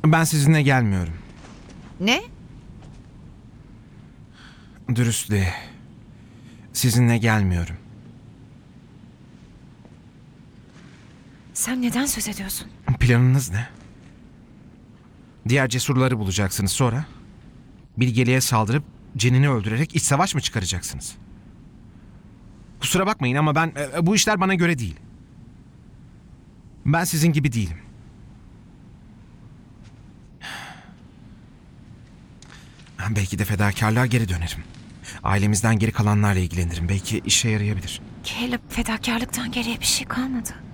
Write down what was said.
Ben sizinle gelmiyorum. Ne? Dürüstlüğe. Sizinle gelmiyorum. Sen neden söz ediyorsun? Planınız ne? Diğer cesurları bulacaksınız, sonra bilgeliğe saldırıp Cenini öldürerek iç savaş mı çıkaracaksınız? Kusura bakmayın ama bu işler bana göre değil. Ben sizin gibi değilim. Belki de fedakarlığa geri dönerim. Ailemizden geri kalanlarla ilgilenirim. Belki işe yarayabilir. Caleb, fedakarlıktan geriye bir şey kalmadı.